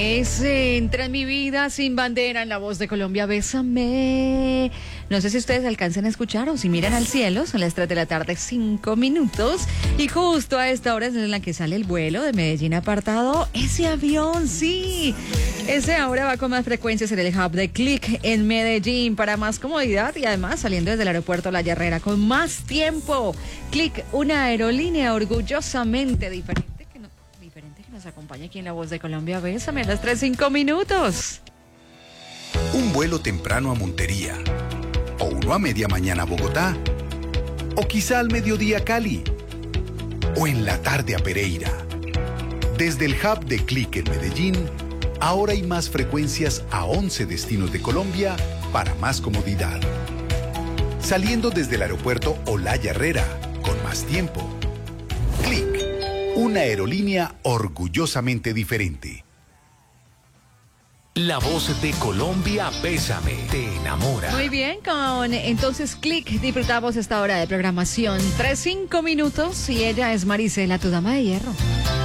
Entra en mi vida sin bandera en la voz de Colombia, bésame. No sé si ustedes alcanzan a escuchar o si miran al cielo, son las 3 de la tarde, 5 minutos. Y justo a esta hora es en la que sale el vuelo de Medellín apartado. Ese avión, sí. Ese ahora va con más frecuencias en el hub de Click en Medellín para más comodidad y además saliendo desde el aeropuerto La Herrera con más tiempo. Click, una aerolínea orgullosamente diferente que nos acompaña aquí en La Voz de Colombia. Bésame a las 3:05 minutos. Un vuelo temprano a Montería, o uno a media mañana a Bogotá, o quizá al mediodía a Cali, o en la tarde a Pereira. Desde el hub de Click en Medellín, ahora hay más frecuencias a 11 destinos de Colombia para más comodidad. Saliendo desde el aeropuerto Olaya Herrera, con más tiempo. Click, una aerolínea orgullosamente diferente. La Voz de Colombia, bésame, te enamora. Muy bien, con entonces Click disfrutamos esta hora de programación. 3:05 minutos y ella es Marisela, tu dama de hierro.